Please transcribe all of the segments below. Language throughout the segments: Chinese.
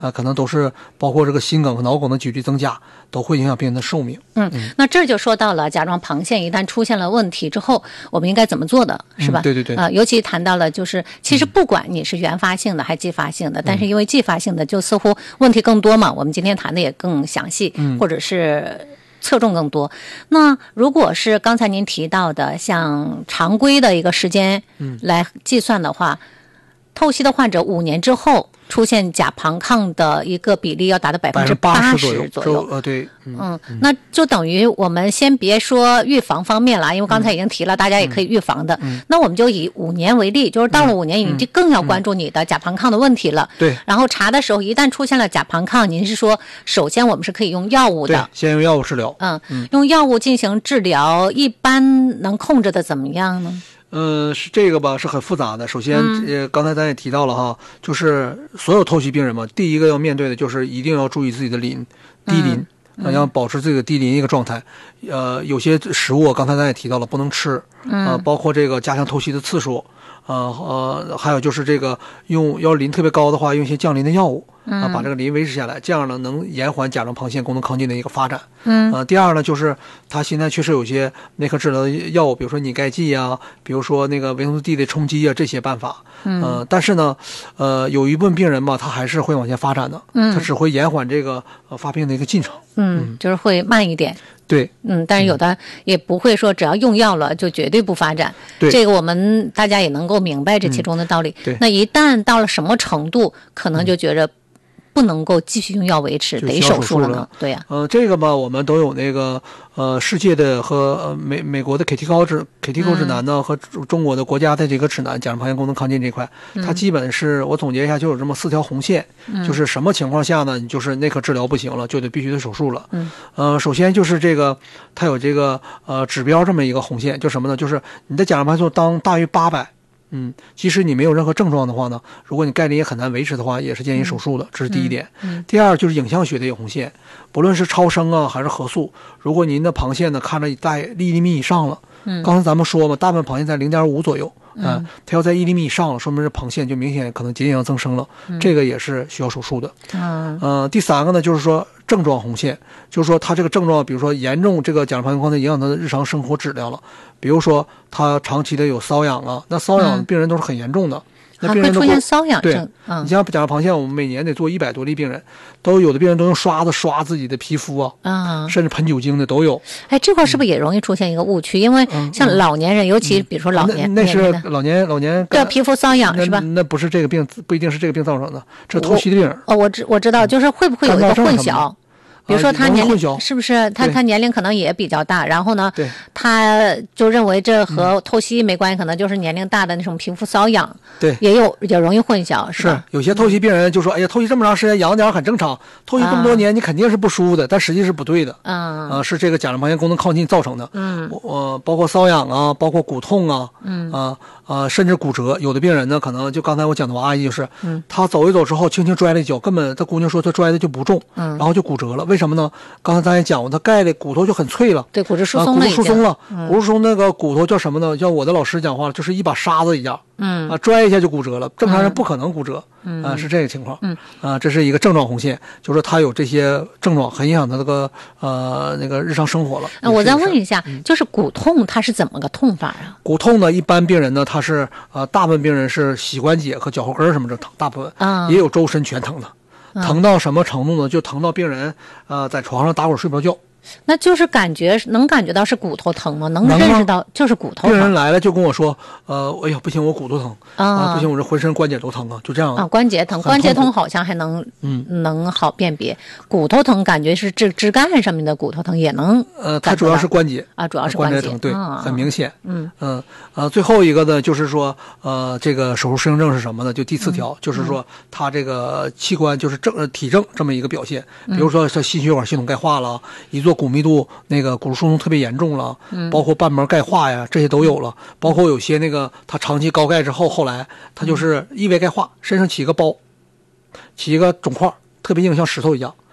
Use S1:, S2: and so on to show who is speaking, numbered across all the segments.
S1: 可能都是包括这个心梗和脑梗的几率增加，都会影响病人的寿命。
S2: 那这就说到了甲状旁腺一旦出现了问题之后，我们应该怎么做的，是吧？
S1: 对对对。
S2: 尤其谈到了就是其实不管你是原发性的还是继发性的，但是因为继发性的就似乎问题更多嘛，我们今天谈的也更详细，或者是侧重更多。那如果是刚才您提到的像常规的一个时间来计算的话，透析的患者5年之后出现甲旁抗的一个比例要达到80%左右。
S1: 对，
S2: 那就等于我们先别说预防方面了，因为刚才已经提了，大家也可以预防的。那我们就以5年为例，就是到了5年，你就更要关注你的甲旁抗的问题了。
S1: 对。
S2: 然后查的时候，一旦出现了甲旁抗，您是说，首先我们是可以用药物的。
S1: 对，先用药物治疗。
S2: 用药物进行治疗，一般能控制的怎么样呢？
S1: 是这个吧，是很复杂的。首先，刚才咱也提到了哈，就是所有透析病人嘛，第一个要面对的就是一定要注意自己的低磷，要保持这个低磷一个状态。有些食物刚才咱也提到了不能吃，包括这个加强透析的次数，还有就是这个要磷特别高的话，用一些降磷的药物。把这个磷维持下来，这样呢能延缓甲状旁腺功能亢进的一个发展。第二呢，就是它现在确实有些内科治疗的药物，比如说拟钙剂啊，比如说那个维生素 D 的冲击啊，这些办法。但是呢，有一部分病人吧，他还是会往前发展的，他只会延缓这个发病的一个进程。
S2: 就是会慢一点。
S1: 对，
S2: 但是有的也不会说只要用药了就绝对不发展。
S1: 对，
S2: 这个我们大家也能够明白这其中的道理。
S1: 对，
S2: 那一旦到了什么程度，可能就觉着不能够继续用药维持，得手术了呢？对呀。
S1: 这个吧，我们都有那个世界的和美国的 KDIGO 指南呢，和中国的国家的这个指南，甲状旁腺功能亢进这块，它基本是我总结一下，就有这么4条红线，就是什么情况下呢，你就是内科治疗不行了，就必须得手术了。首先就是这个，它有这个指标这么一个红线，就什么呢？就是你的甲状旁腺素大于800。即使你没有任何症状的话呢，如果你钙磷也很难维持的话，也是建议手术的，这是第一点。第二就是影像学的有红线，不论是超声啊还是核素，如果您的旁腺呢看着在1厘米以上了，刚才咱们说嘛，大部分旁腺在0.5左右，它要在1厘米以上了，说明这旁腺就明显可能结晶增生了，这个也是需要手术的。第三个呢，就是说症状红线，就是说他这个症状，比如说严重这个甲状旁腺亢进影响他的日常生活质量了，比如说他长期的有瘙痒啊，那瘙痒病人都是很严重的。那病人
S2: 会出现瘙痒症。
S1: 你像甲状旁腺，我们每年得做100多例病人，有的病人都用刷子刷自己的皮肤啊，甚至喷酒精的都有。
S2: 这块是不是也容易出现一个误区？因为像老年人，尤其比如说老年，
S1: 那是老年
S2: 对皮肤瘙痒是吧？
S1: 那不是这个病，不一定是这个病造成的，这是透析的病。
S2: 我知道，就是会不会有一个混淆？比如说他年龄是不是他年龄可能也比较大，然后呢，他就认为这和透析没关系，可能就是年龄大的那种皮肤瘙痒，
S1: 对，
S2: 也容易混淆，
S1: 是有些透析病人就说，哎呀，透析这么长时间痒点很正常，透析这么多年你肯定是不舒服的，但实际是不对的。是这个甲状旁腺功能亢进造成的。包括瘙痒啊，包括骨痛啊，甚至骨折。有的病人呢，可能就刚才我讲的阿姨就是，她走一走之后轻轻摔了一跤，根本她姑娘说她摔的就不重，然后就骨折了。为什么呢？刚才咱也讲过，它钙的骨头就很脆了，
S2: 对，骨质疏松了，
S1: 骨质疏松了，骨质疏松那个骨头叫什么呢？叫我的老师讲话，就是一把沙子一样，拽一下就骨折了。正常人不可能骨折，是这个情况。这是一个症状红线，就是他有这些症状，很影响他那个日常生活了。
S2: 我再问一下，就是骨痛它是怎么个痛法啊？
S1: 骨痛呢，一般病人呢，他是大部分病人是膝关节和脚后跟什么这疼，大部分也有周身全疼的。疼到什么程度呢？就疼到病人在床上打滚睡不着觉。
S2: 那就是能感觉到是骨头疼吗？能认识到就是骨头疼。
S1: 病人来了就跟我说，哎呀不行，我骨头疼不行，我这浑身关节都疼啊，就这样
S2: 关节疼，关节痛好像还能好辨别，骨头疼感觉是枝干上面的骨头疼也能
S1: 它主要是关节
S2: 主要是关节
S1: 疼，对，很明显。最后一个呢，就是说这个手术适应症是什么呢？就第4条，就是说它这个器官就是体征这么一个表现，比如说它心血管系统钙化了，一做骨密度那个骨质疏松特别严重了，包括瓣膜钙化呀，这些都有了，包括有些那个他长期高钙之后，后来他就是异位钙化，身上起一个包，起一个肿块，特别硬，像石头一样，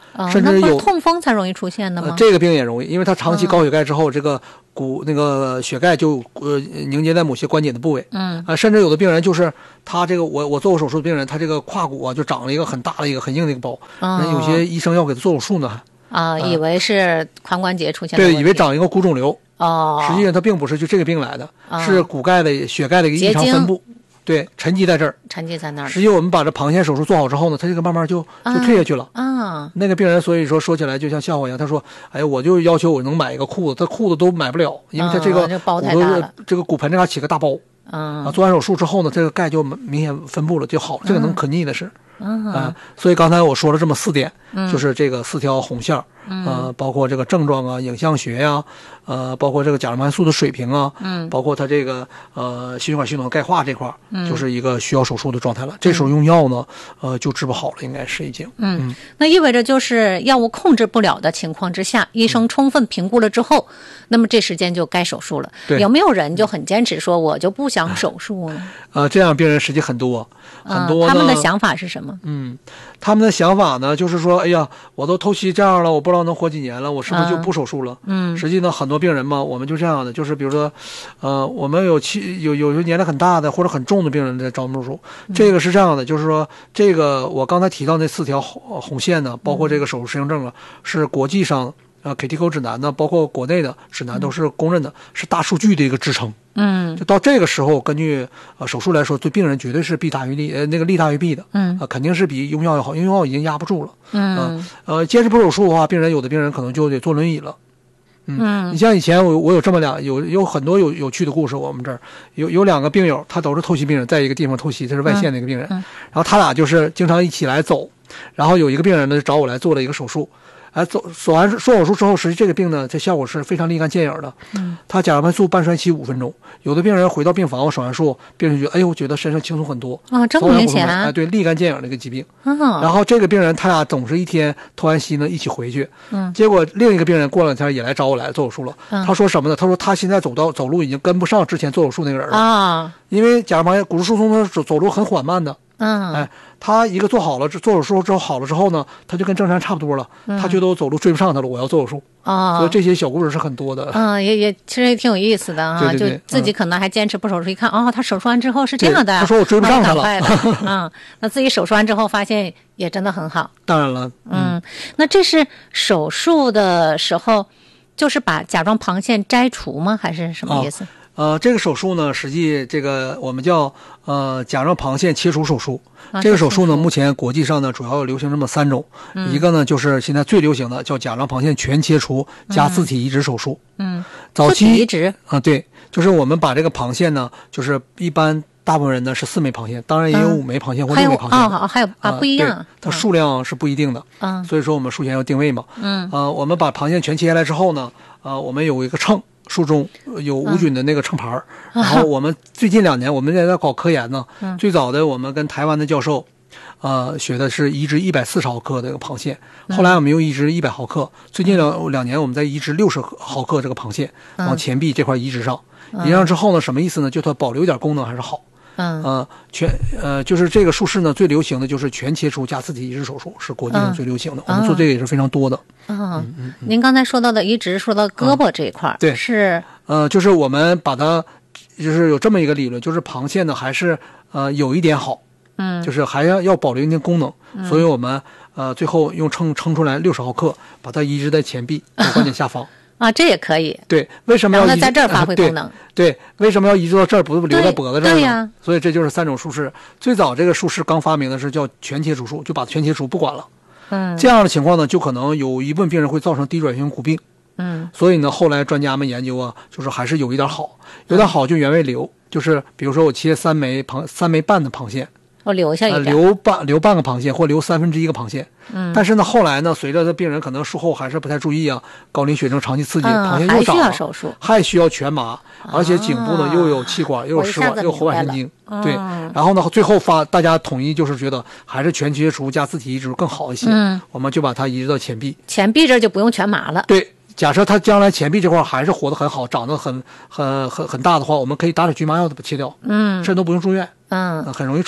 S1: 甚至有
S2: 痛风才容易出现的吗？
S1: 这个病也容易，因为他长期高血钙之后，这个那个血钙就凝结在某些关节的部位。甚至有的病人就是他这个我做过手术的病人，他这个胯骨啊就长了一个很大的一个很硬的一个包，有些医生要给他做手术呢。
S2: 以为是髋关节出现的问题，
S1: 对，以为长一个骨肿瘤。实际上它并不是就这个病来的，是骨钙的血钙的一个异常分布。对，沉积在这儿，
S2: 沉积在那儿。
S1: 实际我们把这旁线手术做好之后呢，它这个慢慢就退下去了。那个病人所以说起来就像笑话一样，他说：“哎，我就要求我能买一个裤子，他裤子都买不了，因为他这个
S2: 包太大了，
S1: 这个骨盆这嘎起个大包。做完手术之后呢，这个钙就明显分布了就好了，这个能可逆的是。所以刚才我说了这么4点，就是这个4条红线，包括这个症状啊、影像学呀，包括这个甲状腺素的水平啊，包括它这个心血管系统的钙化这块，就是一个需要手术的状态了。这时候用药呢，就治不好了，应该是已经。
S2: 那意味着就是药物控制不了的情况之下，医生充分评估了之后，那么这时间就该手术了。有没有人就很坚持说我就不想手术呢？
S1: 这样病人实际很多。
S2: 他们的想法是什么？
S1: 他们的想法呢，就是说，哎呀，我都透析这样了，我不知道能活几年了，我是不是就不手术了？实际呢，很多病人嘛，我们就这样的，就是比如说，我们有些年龄很大的或者很重的病人在找我们手术，这个是这样的，就是说，这个我刚才提到那4条红线呢，包括这个手术适应症啊，是国际上KTICO 指南呢，包括国内的指南都是公认的，是大数据的一个支撑。就到这个时候，根据手术来说，对病人绝对是弊大于利，利大于弊的。肯定是比用药要好，用药已经压不住了。坚持不手术的话，有的病人可能就得坐轮椅了。你像以前我有这么有很多有趣的故事。我们这儿有2个病友，他都是透析病人，在一个地方透析，他是外线的一个病人。然后他俩就是经常一起来走，然后有一个病人呢找我来做了一个手术。做完手术之后，实际这个病呢，这效果是非常立竿见影的。他甲状腺素半衰期5分钟，有的病人回到病房，我手完术，病人觉得，哎呦，我觉得身上轻松很多。
S2: 这么明显。
S1: 对，立竿见影的一个疾病。然后这个病人他俩总是一天透完析呢一起回去。结果另一个病人过2天也来找我来做手术了。他说什么呢？他说他现在走路已经跟不上之前做手术那个人了。因为甲状腺骨质疏松他走路很缓慢的。他一个做手术之后好了之后呢，他就跟正常差不多了。他觉得我走路追不上他了，我要做手术。所以这些小故事是很多的。
S2: 其实也挺有意思的
S1: 对，
S2: 就自己可能还坚持不手术，一看他手术完之后是这样的。
S1: 他说我追不上他了。
S2: 那自己手术完之后发现也真的很好。
S1: 当然了。
S2: 那这是手术的时候，就是把甲状旁腺摘除吗？还是什么意思？
S1: 这个手术呢，实际这个我们叫甲状旁腺切除手术。这个手术呢，目前国际上呢主要流行这么3种，一个呢就是现在最流行的叫甲状旁腺全切除加自体移植手术。早期
S2: 移植
S1: 对，就是我们把这个旁腺呢，就是一般大部分人呢是4枚旁腺，当然也有5枚旁腺或6枚旁腺。
S2: 还有不一样，
S1: 它数量是不一定的。所以说我们术前要定位嘛。我们把旁腺全切下来之后呢，我们有一个秤。术中有无菌的那个秤牌，然后我们最近2年我们在搞科研呢。最早的我们跟台湾的教授，学的是移植140毫克的这个旁腺，后来我们又移植100毫克，最近两年我们在移植60毫克这个旁腺，往前臂这块移植上。移植上之后呢，什么意思呢？就它保留一点功能还是好。就是这个术式呢，最流行的就是全切除加自体移植手术，是国际上最流行的。我们做这个也是非常多的。
S2: 您刚才说到的移植，说到胳膊这一块，
S1: 对，
S2: 是
S1: 就是我们把它，就是有这么一个理论，就是旁腺呢还是有一点好，就是还要保留一定功能，所以我们最后用称出来60毫克，把它移植在前臂关节下方。
S2: 这也可以。
S1: 对，为什么要
S2: 在这儿发挥功能？
S1: 对，为什么要移植到这儿，不留在脖子这儿呢？
S2: 对呀。
S1: 所以这就是3种术式。最早这个术式刚发明的是叫全切除术，就把全切除不管了。这样的情况呢，就可能有一部分病人会造成低转性骨病。所以呢，后来专家们研究就是还是有一点好，有点好就原位留，就是比如说我切3枚半的旁腺。
S2: 我留下一点，
S1: 留半个旁腺或留1/3个旁腺。但是呢，后来呢，随着这病人可能术后还是不太注意高磷血症长期刺激，旁腺又长了，
S2: 还需要手术，
S1: 还需要全麻，而且颈部呢又有气管，又有食管，又有喉返神经。对，然后呢，最后大家统一就是觉得还是全切除加自体移植更好一些。我们就把它移植到前臂，
S2: 前臂这就不用全麻了。
S1: 对。假设他将来前臂这块还是活得很好，长得很大的话，我们可以打点局麻药把它切掉，甚至都不用住院，很容易处理。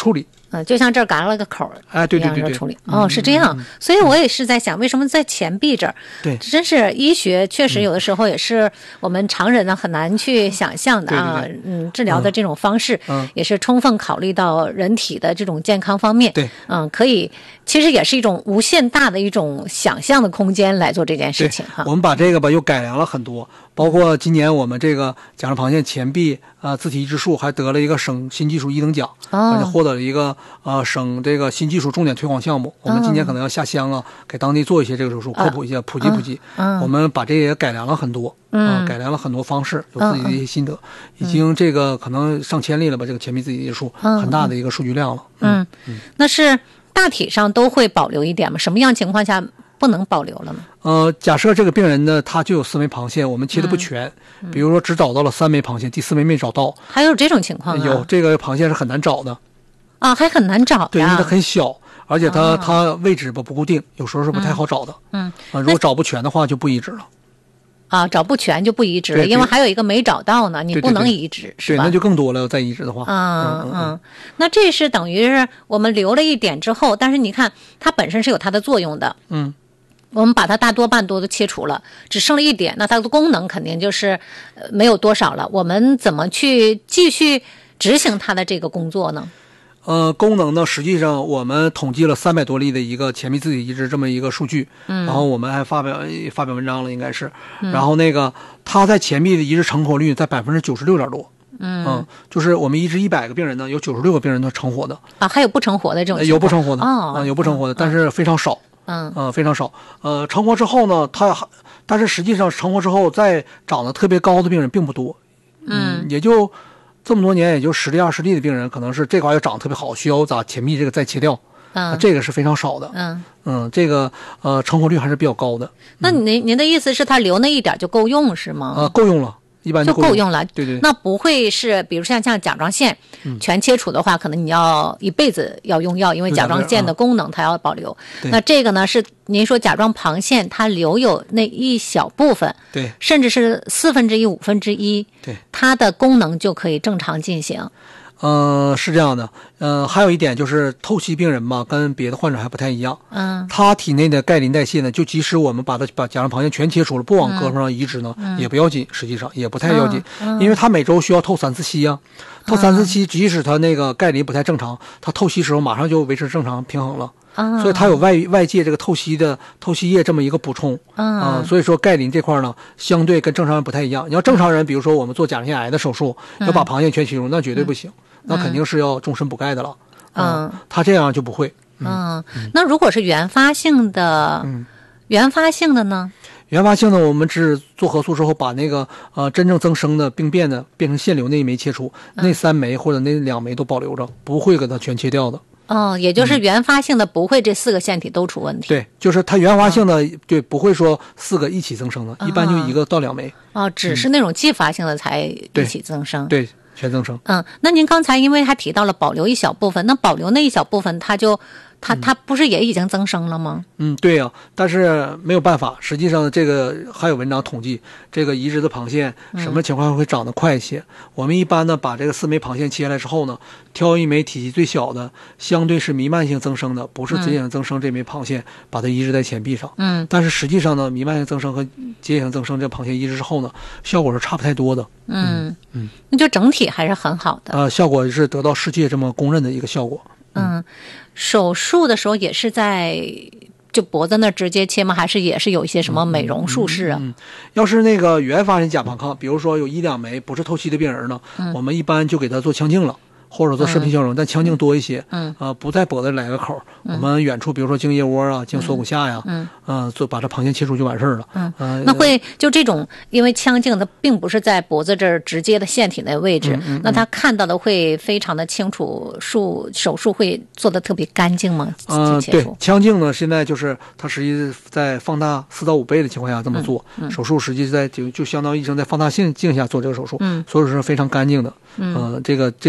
S2: 就像这儿嘎了个口儿，
S1: 哎，对对对对，
S2: 处理。是这样。所以我也是在想，为什么在前臂这儿？
S1: 对，
S2: 真是医学确实有的时候也是我们常人呢很难去想象的啊。治疗的这种方式，也是充分考虑到人体的这种健康方面。
S1: 对，
S2: 可以，其实也是一种无限大的一种想象的空间来做这件事情哈。
S1: 我们把这个吧又改良了很多，包括今年我们这个甲状旁腺前臂自体移植术还得了一个省新技术1等奖，而且获得了一个省这个新技术重点推广项目。我们今年可能要下乡啊，给当地做一些这个手术，科普一下，普及。我们把这也改良了很多，改良了很多方式，有自己的一些心得，已经这个可能上千例了吧，这个前臂自体移植术很大的一个数据量了。
S2: 那是大体上都会保留一点吗？什么样情况下不能保留了呢？
S1: 假设这个病人呢，他就有4枚旁腺，我们切的不全，比如说只找到了3枚旁腺，第4枚没找到，
S2: 还有这种情况啊？
S1: 有，这个旁腺是很难找的
S2: 啊，还很难找呀。
S1: 对，因为它很小，而且它位置不固定，有时候是不太好找的。如果找不全的话，就不移植了。
S2: 找不全就不移植了，因为还有一个没找到呢，你不能移植，是吧？
S1: 对，那就更多了，再移植的话。
S2: 那这是等于是我们留了一点之后，但是你看它本身是有它的作用的。我们把它大多半都切除了，只剩了一点，那它的功能肯定就是没有多少了。我们怎么去继续执行它的这个工作呢？
S1: 功能呢，实际上我们统计了300多例的一个前臂自体移植这么一个数据，然后我们还发表文章了，应该是，然后那个它在前臂的移植成活率在96.多。就是我们移植100个病人呢，有96个病人都成活的
S2: 啊，还有不成活的这种情况？
S1: 有不成活的有不成活的，但是非常少。非常少。成活之后呢，但是实际上成活之后再长得特别高的病人并不多。也就这么多年，也就10例20例的病人，可能是这块要长得特别好，需要把前臂这个再切掉。这个是非常少的。这个成活率还是比较高的。
S2: 那您的意思是他留那一点就够用是吗？
S1: 够用了。一般
S2: 就够用了。
S1: 对。
S2: 那不会是比如像甲状腺全切除的话，可能你要一辈子要用药，因为甲状腺的功能它要保留。那这个呢是您说甲状旁腺它留有那一小部分，
S1: 对，
S2: 甚至是1/4、1/5，
S1: 对，
S2: 它的功能就可以正常进行。
S1: 是这样的。还有一点就是透析病人嘛，跟别的患者还不太一样。他体内的钙磷代谢呢，就即使我们把甲状旁腺全切除了，不往胳膊上移植呢，也不要紧，实际上也不太要紧，因为他每周需要透3次析啊。透3次析，即使他那个钙磷不太正常，他透析时候马上就维持正常平衡了。所以它有外界这个透析液这么一个补充。所以说钙磷这块呢，相对跟正常人不太一样。你要正常人，比如说我们做甲状腺癌的手术，要把旁腺全切除，那绝对不行。那肯定是要终身补钙的了。他这样就不会。
S2: 那如果是原发性的呢？原发性的，
S1: 我们只做核素之后，把那个真正增生的病变的变成腺瘤那一枚切除，那3枚或者那2枚都保留着，不会给它全切掉的。
S2: 也就是原发性的不会这4个腺体都出问题。
S1: 对，就是它原发性的对不会说4个一起增生的，一般就1个到2枚。
S2: 只是那种继发性的才一起增生。
S1: 对，全增生。
S2: 那您刚才因为还提到了保留一小部分，那保留那一小部分它不是也已经增生了吗？
S1: 对呀，但是没有办法。实际上，这个还有文章统计，这个移植的旁腺什么情况会长得快一些？我们一般呢，把这个4枚旁腺切下来之后呢，挑一枚体积最小的，相对是弥漫性增生的，不是结晶性增生这枚旁腺，把它移植在前臂上。但是实际上呢，弥漫性增生和结晶性增生这旁腺移植之后呢，效果是差不太多的。
S2: 那就整体还是很好的。
S1: 效果是得到世界这么公认的一个效果。
S2: 手术的时候也是在就脖子那直接切吗？还是也是有一些什么美容术式啊？
S1: 要是那个原发性甲旁抗，比如说有1、2枚不是透析的病人呢，我们一般就给他做腔镜了。或者做射频消融，但腔镜多一些。不在脖子来个口，我们远处，比如说经腋窝啊、经锁骨下呀，把这旁腺切除就完事儿了。
S2: 那会就这种，因为腔镜它并不是在脖子这儿直接的腺体那位置，那他看到的会非常的清楚，手术会做的特别干净吗？
S1: 对，腔镜呢，现在就是它实际在放大4到5倍的情况下这么做，手术实际在就相当于医生在放大镜下做这个手术，所以说是非常干净的。这个技术上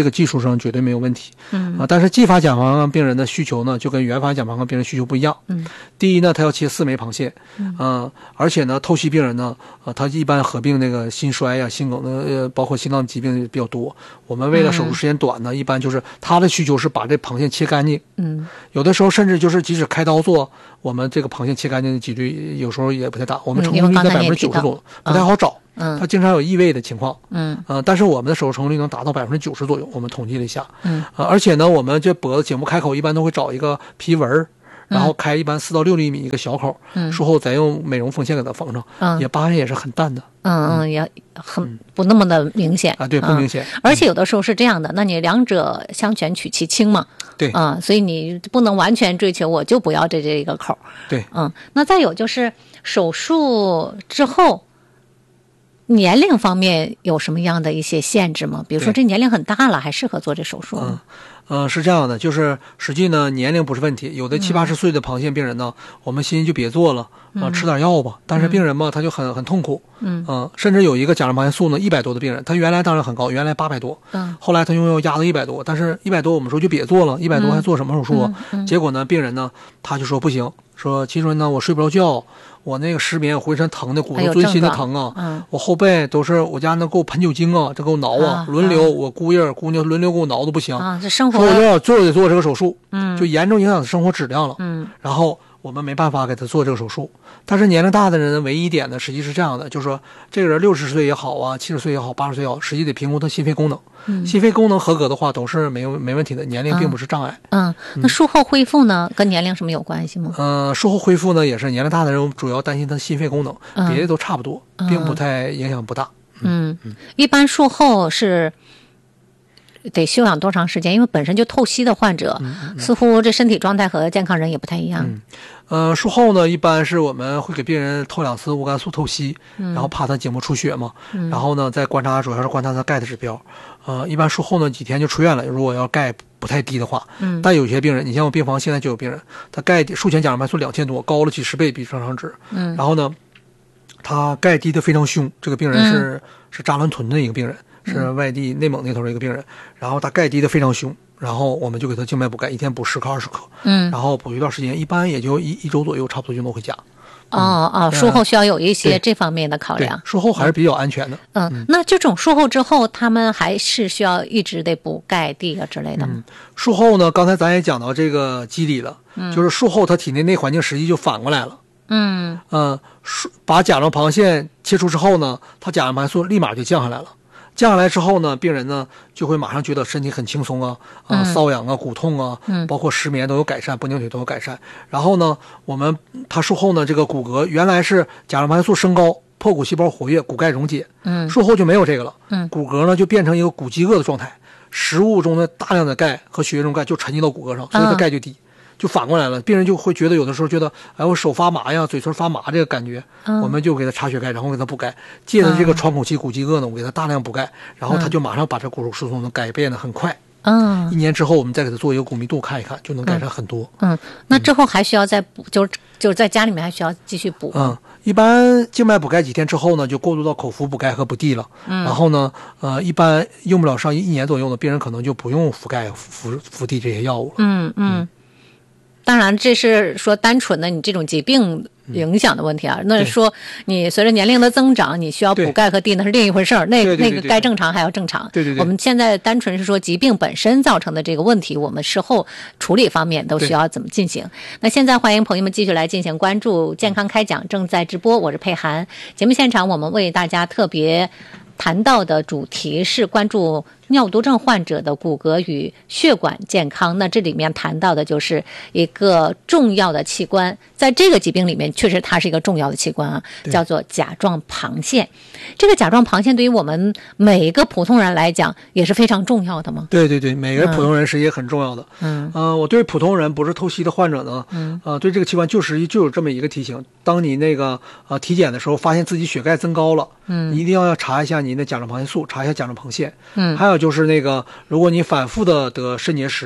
S1: 上绝对没有问题。但是继发甲状腺病人的需求呢，就跟原发甲状腺病人需求不一样。第一呢，他要切4枚旁线，而且呢，透析病人呢，他一般合并那个心衰呀、心梗的，包括心脏疾病比较多。我们为了手术时间短呢，一般就是他的需求是把这旁线切干净。有的时候甚至就是即使开刀做，我们这个旁线切干净的几率有时候也不太大，我们成功率在90%左右，不太好找。它经常有异位的情况，但是我们的手术成功率能达到90%左右，我们统计了一下，而且呢，我们这脖子颈部开口一般都会找一个皮纹，然后开一般4到6厘米一个小口，术后再用美容缝线给它缝上，也疤痕也是很淡的，
S2: 也很不那么的明显
S1: 啊，对，不明显，
S2: 而且有的时候是这样的，那你两者相权取其轻嘛，
S1: 对，
S2: 所以你不能完全追求我就不要这一个口，
S1: 对，
S2: 那再有就是手术之后。年龄方面有什么样的一些限制吗？比如说这年龄很大了，还适合做这手术吗？
S1: 是这样的，就是实际呢，年龄不是问题。有的70、80岁的旁线病人呢，我们心就别做了，吃点药吧。但是病人嘛，他就很痛苦，甚至有一个甲状旁腺素呢100多的病人，他原来当然很高，原来800多，后来他用药压到100多，但是100多我们说就别做了，100多还做什么手术啊？结果呢，病人呢他就说不行，说其实呢我睡不着觉。我那个失眠，浑身疼的，骨头锥心的疼啊！我后背都是我家那给我喷酒精啊，这给我挠啊，轮流我姑爷姑娘轮流给我挠的不行
S2: 啊！这生活
S1: 说我要做得做这个手术，就严重影响生活质量了。然后我们没办法给他做这个手术。但是年龄大的人唯一一点呢，实际是这样的，就是说这个人60岁也好啊，70岁也好，80岁也好，实际得评估他心肺功能。心肺功能合格的话，都是没问题的，年龄并不是障碍。
S2: 那术后恢复呢，跟年龄什么有关系吗？
S1: 术后恢复呢，也是年龄大的人主要担心他心肺功能，别的都差不多，并不太影响不大。
S2: 一般术后是得休养多长时间？因为本身就透析的患者，似乎这身体状态和健康人也不太一样。
S1: 术后呢，一般是我们会给病人透2次钨甘素透析，然后怕他颈部出血嘛，然后呢再观察，主要是观察他钙的指标。一般术后呢几天就出院了，如果要钙不太低的话。但有些病人，你像我病房现在就有病人，他钙术前甲状腺素2000多，高了几10倍比正常值。然后呢，他钙低的非常凶，这个病人是扎兰屯的一个病人。是外地内蒙那头的一个病人，然后他钙低的非常凶，然后我们就给他静脉补钙，一天补10克20克，然后补一段时间，一般也就一周左右，差不多就能回家。
S2: 术后需要有一些这方面的考量。
S1: 术后还是比较安全的。
S2: 那这种术后之后，他们还是需要一直得补钙、D 啊之类的吗？
S1: 术后呢，刚才咱也讲到这个机理了，就是术后他体内内环境实际就反过来了。把甲状旁腺切除之后呢，他甲状旁腺素立马就降下来了。降下来之后呢，病人呢就会马上觉得身体很轻松啊，瘙痒啊、骨痛啊，包括失眠都有改善，不拧腿都有改善。然后呢，他术后呢，这个骨骼原来是甲状旁腺素升高，破骨细胞活跃，骨钙溶解，术后就没有这个了，骨骼呢就变成一个骨饥饿的状态，食物中的大量的钙和血液中钙就沉积到骨骼上，所以它钙就低。就反过来了，病人就会觉得有的时候觉得，哎，我手发麻呀，嘴唇发麻这个感觉，我们就给他查血钙，然后给他补钙，借着这个喘口气、骨饥饿呢，我给他大量补钙，然后他就马上把这骨质疏松能改变的很快。1年之后我们再给他做一个骨密度看一看，就能改善很多。
S2: 那之后还需要再补，就是在家里面还需要继续补。
S1: 一般静脉补钙几天之后呢，就过渡到口服补钙和补D了。然后呢，一般用不了上1年左右的病人可能就不用服钙、服D这些药物了。
S2: 当然，这是说单纯的你这种疾病影响的问题啊。那说你随着年龄的增长，你需要补钙和D，那是另一回事儿。那个该正常还要正常。
S1: 对。
S2: 我们现在单纯是说疾病本身造成的这个问题，我们事后处理方面都需要怎么进行。那现在欢迎朋友们继续来进行关注，健康开讲正在直播，我是佩涵。节目现场我们为大家特别谈到的主题是关注尿毒症患者的骨骼与血管健康。那这里面谈到的就是一个重要的器官，在这个疾病里面确实它是一个重要的器官啊，叫做甲状旁腺。这个甲状旁腺对于我们每一个普通人来讲也是非常重要的吗？
S1: 对，每个普通人实际也很重要的。我对普通人不是透析的患者呢，对这个器官就有这么一个提醒：当你那个体检的时候发现自己血钙增高了，你一定要查一下你的甲状旁腺素，查一下甲状旁腺。还有就是那个，如果你反复的得肾结石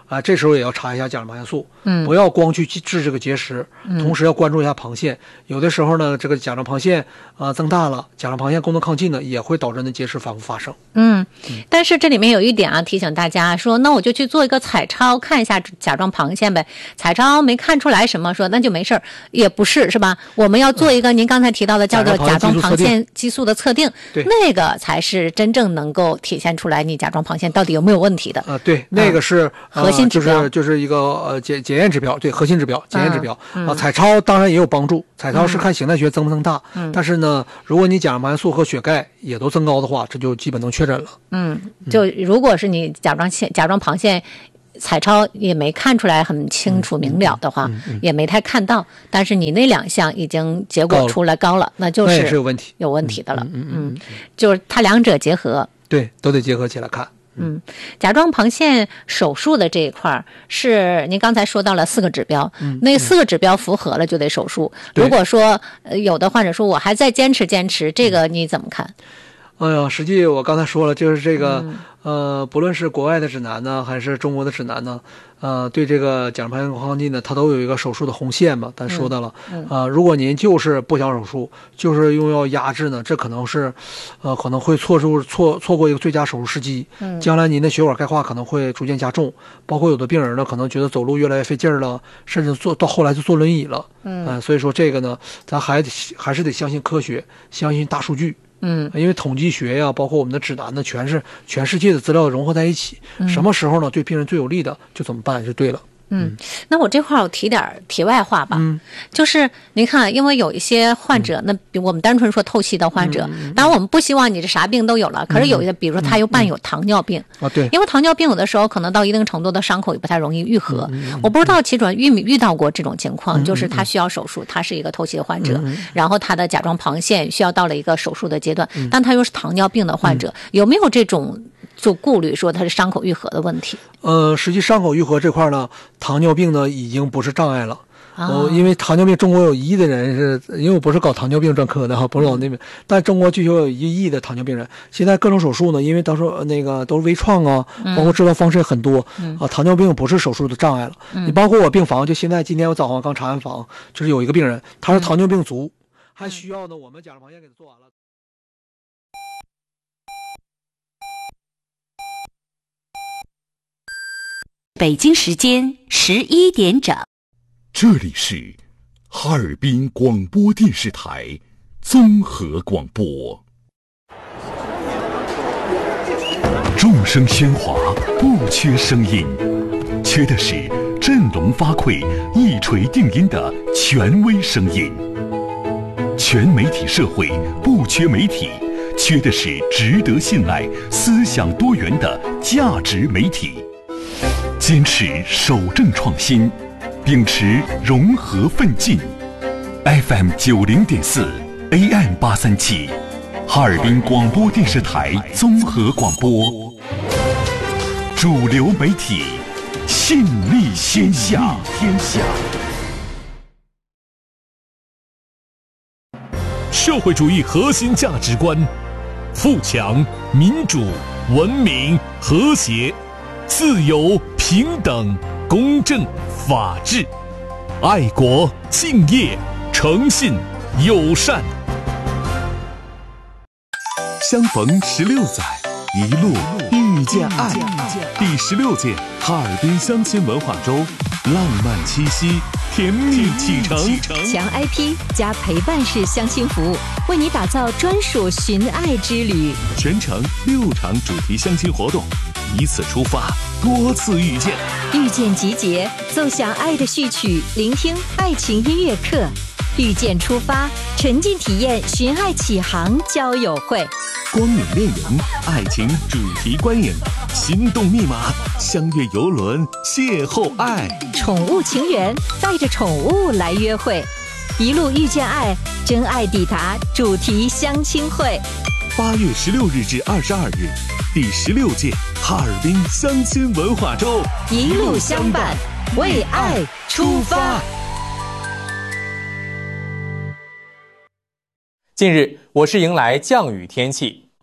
S1: 啊，这时候也要查一下甲状腺素，不要光去治这个结石，同时要关注一下螃蟹。有的时候呢，这个甲状螃蟹增大了，甲状螃蟹功能亢进呢，也会导致那结石反复发生。
S2: 但是这里面有一点啊，提醒大家说，那我就去做一个彩超，看一下甲状螃蟹呗。彩超没看出来什么，说那就没事儿，也不是，是吧？我们要做一个您刚才提到的叫做甲状螃蟹激素的测定，那个才是真正能够体现出来你甲状螃蟹到底有没有问题的。
S1: 对，那个是
S2: 核心指标，
S1: 就是一个检验指标，对，核心指标、检验指标彩超当然也有帮助，彩超是看形态学增不增大，但是呢，如果你甲状螃蟹素和血钙也都增高的话，这就基本能确诊了。
S2: 就如果是你甲状螃蟹彩超也没看出来很清楚明了的话，也没太看到，但是你那2项已经结果出来高了，那就是有问题的了。就是它两者结合，
S1: 对，都得结合起来看。
S2: 甲状螃蟹手术的这一块是您刚才说到了4个指标，那4个指标符合了就得手术。如果说有的患者说我还在坚持，这个你怎么看？
S1: 实际我刚才说了，就是这个不论是国外的指南呢，还是中国的指南呢，对这个甲状腺亢进呢，它都有一个手术的红线嘛。咱说到了，如果您就是不想手术，就是用药压制呢，这可能是，可能会错过一个最佳手术时机。将来您的血管钙化可能会逐渐加重，包括有的病人呢，可能觉得走路越来越费劲儿了，甚至到后来就坐轮椅了。所以说这个呢，咱还是得相信科学，相信大数据。因为统计学呀，包括我们的指南呢，全是全世界的资料融合在一起，什么时候呢对病人最有利的就怎么办就对了。
S2: 那我这块我提点题外话吧，就是您看，因为有一些患者，那比我们单纯说透析的患者，当然我们不希望你这啥病都有了，可是有一些，比如说他又伴有糖尿病
S1: 对，
S2: 因为糖尿病有的时候可能到一定程度的伤口也不太容易愈合。我不知道齐主任遇到过这种情况，就是他需要手术，他是一个透析的患者，然后他的甲状螃蟹需要到了一个手术的阶段，但他又是糖尿病的患者，有没有这种就顾虑说他是伤口愈合的问题？
S1: 实际伤口愈合这块呢，糖尿病呢已经不是障碍了。因为糖尿病中国有1亿的人是，因为我不是搞糖尿病专科的哈，不是搞那边，但中国据说有1亿的糖尿病人。现在各种手术呢，因为到时候那个都是微创啊，包括治疗方式也很多糖尿病不是手术的障碍了。你包括我病房，就现在今天我早上刚查完房，就是有一个病人，他是糖尿病足，还需要呢我们甲状螃蟹给他做完了。
S3: 北京时间11点整，
S4: 这里是哈尔滨广播电视台综合广播。众声喧哗，不缺声音，缺的是振聋发聩、一锤定音的权威声音。全媒体社会不缺媒体，缺的是值得信赖、思想多元的价值媒体。坚持守正创新，秉持融合奋进。FM 90.4 AM 837，哈尔滨广播电视台综合广播，主流媒体，信力天下。
S5: 社会主义核心价值观：富强、民主、文明、和谐、自由、平等、公正、法治、爱国、敬业、诚信、友善。相逢16载，一路遇见爱。第16届哈尔滨相亲文化周，浪漫七夕，甜蜜启程。
S3: 强 IP 加陪伴式相亲服务，为你打造专属寻爱之旅。
S5: 全程6场主题相亲活动，一次出发，多次遇见。
S3: 遇见集结，奏响爱的序曲，聆听爱情音乐课。遇见出发，沉浸体验寻爱启航交友会。
S5: 光影恋人，爱情主题观影，心动密码，相约游轮，邂逅爱。
S3: 宠物情缘，带着宠物来约会。一路遇见爱，真爱抵达主题相亲会。
S5: 8月16日至22日，第16届哈尔滨相亲文化周，
S3: 一路相伴，为爱出发。
S6: 近日，我市迎来降雨天气，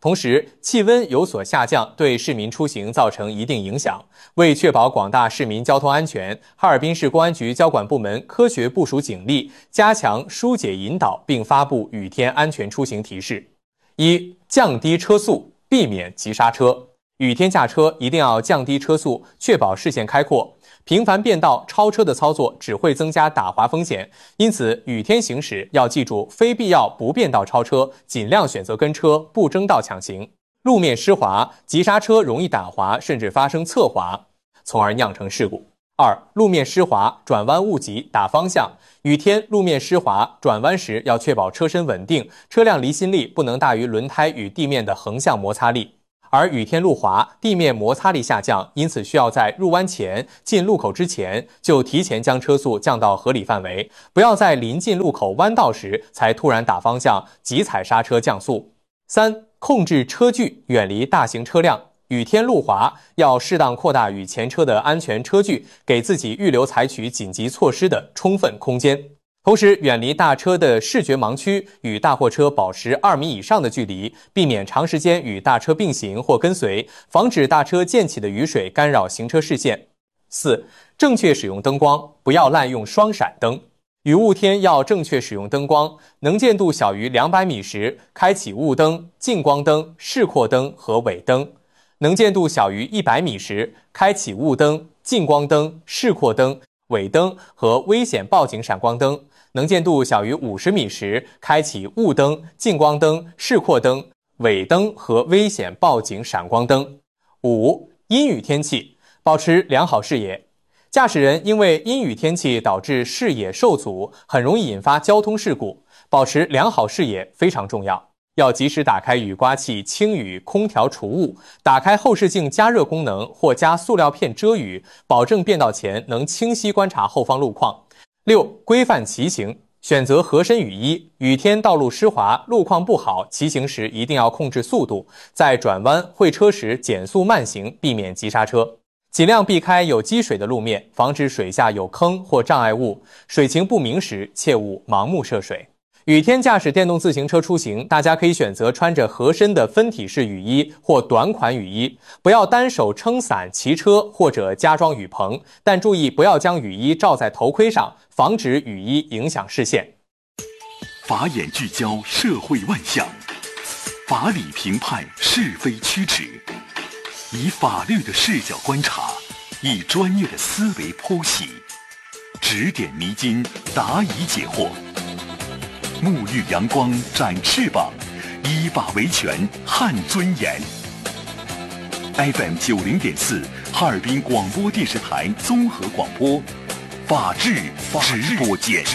S6: 同时，气温有所下降，对市民出行造成一定影响。为确保广大市民交通安全，哈尔滨市公安局交管部门科学部署警力，加强疏解引导，并发布雨天安全出行提示：一、降低车速，避免急刹车。雨天驾车一定要降低车速，确保视线开阔。频繁变道、超车的操作只会增加打滑风险，因此雨天行驶要记住非必要不变道超车，尽量选择跟车，不争道抢行。路面湿滑，急刹车容易打滑，甚至发生侧滑，从而酿成事故。二、路面湿滑，转弯误急打方向。雨天路面湿滑，转弯时要确保车身稳定，车辆离心力不能大于轮胎与地面的横向摩擦力。而雨天路滑，地面摩擦力下降，因此需要在入弯前、进路口之前就提前将车速降到合理范围，不要在临近路口弯道时才突然打方向、急踩刹车降速。三、控制车距，远离大型车辆。雨天路滑，要适当扩大与前车的安全车距，给自己预留采取紧急措施的充分空间。同时，远离大车的视觉盲区，与大货车保持2米以上的距离，避免长时间与大车并行或跟随，防止大车溅起的雨水干扰行车视线。四、正确使用灯光，不要滥用双闪灯。雨雾天要正确使用灯光，能见度小于200米时，开启雾灯、近光灯、示廓灯和尾灯；能见度小于100米时，开启雾灯、近光灯、示廓灯、尾灯和危险报警闪光灯；能见度小于50米时，开启雾灯、近光灯、示廓灯、尾灯和危险报警闪光灯。五、阴雨天气，保持良好视野。驾驶人因为阴雨天气导致视野受阻，很容易引发交通事故，保持良好视野非常重要。要及时打开雨刮器清雨空调除雾，打开后视镜加热功能或加塑料片遮雨，保证变道前能清晰观察后方路况。六、规范骑行，选择合身雨衣。雨天道路湿滑，路况不好，骑行时一定要控制速度，在转弯会车时减速慢行，避免急刹车。尽量避开有积水的路面，防止水下有坑或障碍物，水情不明时切勿盲目涉水。雨天驾驶电动自行车出行，大家可以选择穿着合身的分体式雨衣或短款雨衣，不要单手撑伞骑车或者加装雨棚，但注意不要将雨衣罩在头盔上，防止雨衣影响视线。
S4: 法眼聚焦社会万象，法理评判是非曲直，以法律的视角观察，以专业的思维剖析，指点迷津，答疑解惑。沐浴阳光展翅膀，依法维权撼尊严。FM 90.4哈尔滨广播电视台综合广播，法治直播间。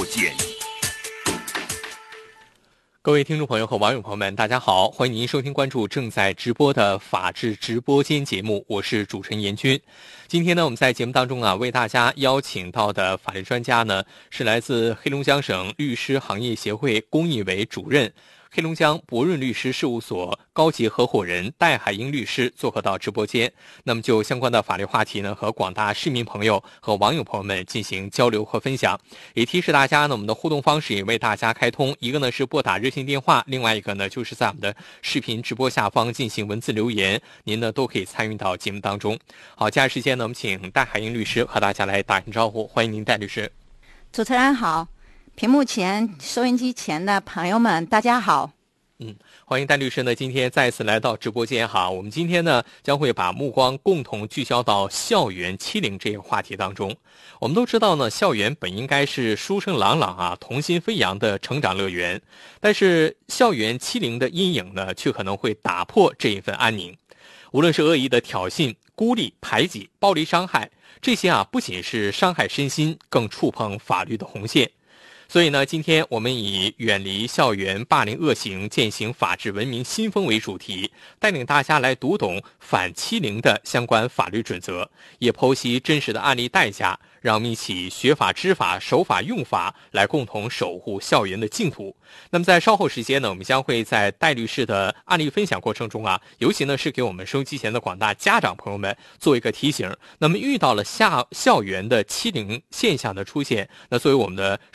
S7: 各位听众朋友和网友朋友们，大家好，欢迎您收听关注正在直播的法治直播间节目，我是主持人严军。今天呢，我们在节目当中为大家邀请到的法律专家呢，是来自黑龙江省律师行业协会公益委主任、黑龙江博润律师事务所高级合伙人戴海英律师做客到直播间。那么就相关的法律话题呢，和广大市民朋友和网友朋友们进行交流和分享。也提示大家呢，我们的互动方式也为大家开通，一个呢是拨打热线电话，另外一个呢就是在我们的视频直播下方进行文字留言，您呢都可以参与到节目当中。好，接下来时间呢，我们请戴海英律师和大家来打声招呼，欢迎您，戴律师。
S8: 主持人好，屏幕前、收音机前的朋友们，大家好。
S7: 欢迎戴律师呢，今天再次来到直播间哈。我们今天呢，将会把目光共同聚焦到校园欺凌这个话题当中。我们都知道呢，校园本应该是书声朗朗童心飞扬的成长乐园，但是校园欺凌的阴影呢，却可能会打破这一份安宁。无论是恶意的挑衅、孤立、排挤、暴力伤害，这些不仅是伤害身心，更触碰法律的红线。所以呢，今天我们以远离校园霸凌恶行，践行法治文明新风为主题，带领大家来读懂反欺凌的相关法律准则，也剖析真实的案例代价，让我们一起学法知法守法用法，来共同守护校园的净土。那么在稍后时间呢，我们将会在戴律师的案例分享过程中尤其呢是给我们收音机前的广大家长朋友们做一个提醒。那么遇到了校园的欺凌现象的出现，那作为我们的社会成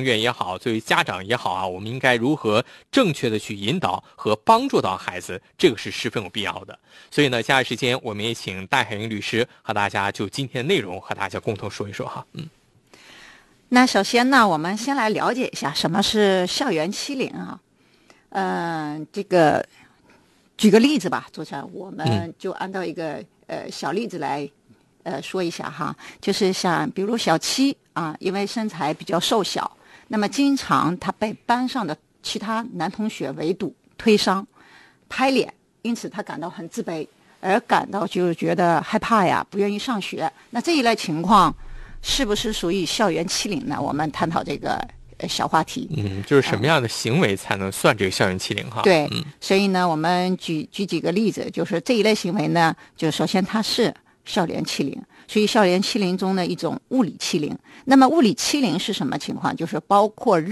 S7: 员也好，作为家长也好啊，我们应该如何正确的去引导和帮助到孩子，这个是十分有必要的。所以呢，接下来时间我们也请戴海英律师和大家就今天的内容和大家共同说一说哈。
S8: 那首先呢，我们先来了解一下什么是校园欺凌啊。这个举个例子吧，主持人，我们就按照一个小例子来说一下哈，就是像比如小七啊，因为身材比较瘦小，那么经常他被班上的其他男同学围堵、推搡、拍脸，因此他感到很自卑，而感到就是觉得害怕呀，不愿意上学。那这一类情况是不是属于校园欺凌呢？我们探讨这个小话题。
S7: 就是什么样的行为才能算这个校园欺凌哈？
S8: 对，所以呢，我们举几个例子，就是这一类行为呢，就首先它是校园欺凌，属于校园欺凌中的一种物理欺凌。那么物理欺凌是什么情况？就是包括